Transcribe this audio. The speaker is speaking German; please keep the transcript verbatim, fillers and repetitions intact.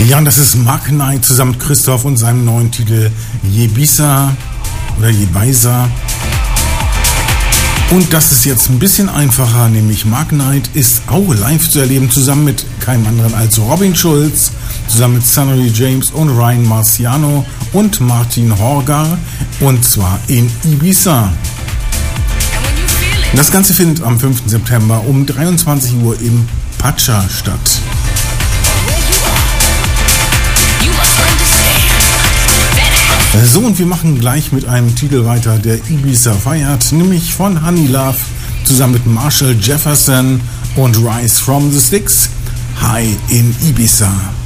Ja, und das ist Mark Knight zusammen mit Christoph und seinem neuen Titel Jebisa oder Jebeisa. Und das ist jetzt ein bisschen einfacher, nämlich Mark Knight ist auch live zu erleben, zusammen mit keinem anderen als Robin Schulz, zusammen mit Sonny James und Ryan Marciano und Martin Horgar, und zwar in Ibiza. Das Ganze findet am fünften September um dreiundzwanzig Uhr im Pacha statt. So, und wir machen gleich mit einem Titel weiter, der Ibiza feiert, nämlich von Honey Love zusammen mit Marshall Jefferson und Rise from the Sticks, High in Ibiza.